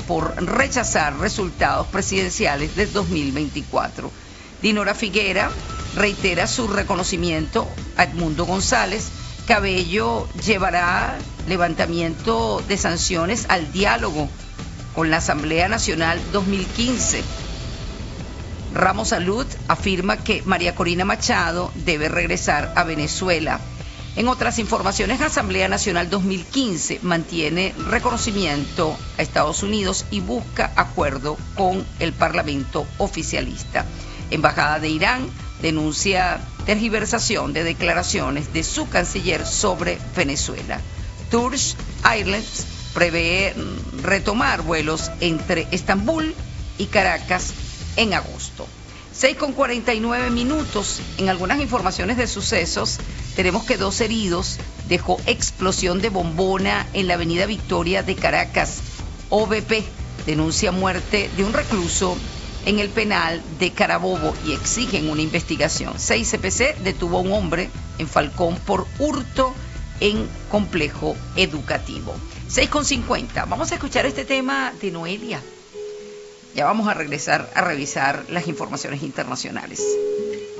por rechazar resultados presidenciales de 2024. Dinora Figuera reitera su reconocimiento a Edmundo González. Cabello llevará levantamiento de sanciones al diálogo con la Asamblea Nacional 2015. Ramos Salud afirma que María Corina Machado debe regresar a Venezuela. En otras informaciones, la Asamblea Nacional 2015 mantiene reconocimiento a Estados Unidos y busca acuerdo con el Parlamento oficialista. Embajada de Irán denuncia tergiversación de declaraciones de su canciller sobre Venezuela. Turkish Airlines prevé retomar vuelos entre Estambul y Caracas en agosto. 6:49. En algunas informaciones de sucesos tenemos que 2 heridos dejó explosión de bombona en la avenida Victoria de Caracas. OVP denuncia muerte de un recluso en el penal de Carabobo y exigen una investigación. 6CPC detuvo a un hombre en Falcón por hurto en complejo educativo. 6:50. Vamos a escuchar este tema de Noelia. Ya vamos a regresar a revisar las informaciones internacionales.